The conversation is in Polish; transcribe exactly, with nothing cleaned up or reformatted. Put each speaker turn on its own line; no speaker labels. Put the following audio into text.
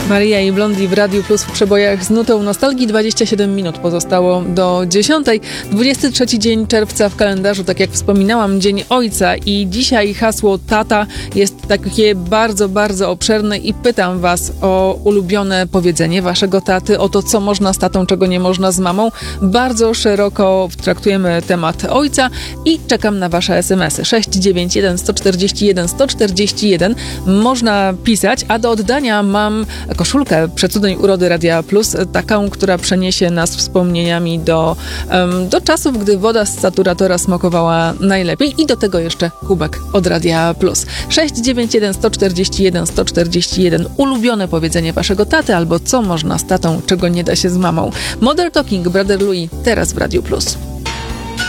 Maria i Blondie w Radiu Plus w przebojach z nutą nostalgii. dwadzieścia siedem minut pozostało do dziesiątej. dwudziesty trzeci dzień czerwca w kalendarzu, tak jak wspominałam, Dzień Ojca, i dzisiaj hasło tata jest takie bardzo, bardzo obszerne i pytam was o ulubione powiedzenie waszego taty, o to, co można z tatą, czego nie można z mamą. Bardzo szeroko traktujemy temat ojca i czekam na wasze es em esy. sześć dziewięć jeden sto czterdzieści jeden sto czterdzieści jeden. Można pisać, a do oddania mam koszulkę Przecudnej Urody Radia Plus, taką, która przeniesie nas wspomnieniami do, um, do czasów, gdy woda z saturatora smakowała najlepiej, i do tego jeszcze kubek od Radia Plus. sześć dziewięć jeden sto czterdzieści jeden sto czterdzieści jeden. Ulubione powiedzenie waszego taty, albo co można z tatą, czego nie da się z mamą. Modern Talking, Brother Louis, teraz w Radiu Plus.